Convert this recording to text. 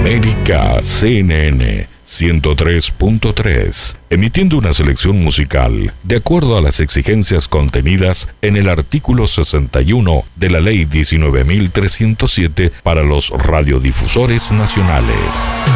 América CNN 103.3, emitiendo una selección musical de acuerdo a las exigencias contenidas en el artículo 61 de la Ley 19.307 para los radiodifusores nacionales.